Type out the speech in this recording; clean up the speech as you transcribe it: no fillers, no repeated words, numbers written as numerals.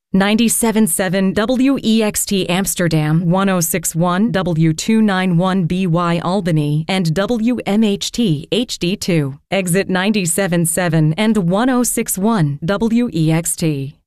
97.7 WEXT Amsterdam, 1061 W291BY Albany, and WMHT HD2. Exit 97.7 and 1061 WEXT.